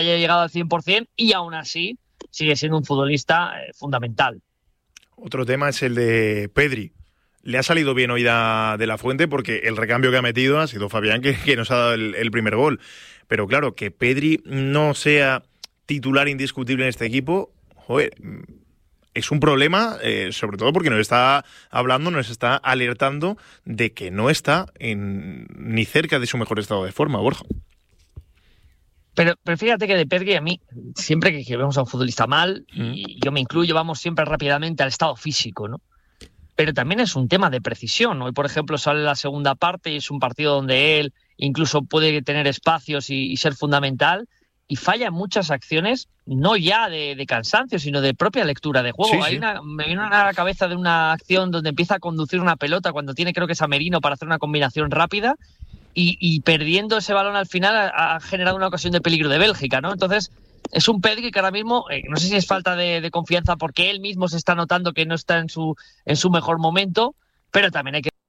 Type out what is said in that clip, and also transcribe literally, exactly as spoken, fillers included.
haya llegado al cien por ciento y aún así sigue siendo un futbolista eh, fundamental. Otro tema es el de Pedri. Le ha salido bien hoy da, de la Fuente porque el recambio que ha metido ha sido Fabián, que, que nos ha dado el, el primer gol. Pero claro, que Pedri no sea titular indiscutible en este equipo, joder, es un problema, eh, sobre todo porque nos está hablando, nos está alertando de que no está en, ni cerca de su mejor estado de forma, Borja. Pero, pero fíjate que de Pedri a mí, siempre que, que vemos a un futbolista mal, mm. y yo me incluyo, vamos siempre rápidamente al estado físico, ¿no? Pero también es un tema de precisión. Hoy, por ejemplo, sale la segunda parte y es un partido donde él incluso puede tener espacios y, y ser fundamental, y falla en muchas acciones, no ya de, de cansancio, sino de propia lectura de juego. Sí, Hay sí. Una, me viene a la cabeza de una acción donde empieza a conducir una pelota cuando tiene, creo que es a Merino, para hacer una combinación rápida, y, y perdiendo ese balón al final ha, ha generado una ocasión de peligro de Bélgica, ¿no? Entonces, es un Pedri que ahora mismo, eh, no sé si es falta de, de confianza porque él mismo se está notando que no está en su, en su mejor momento, pero también hay que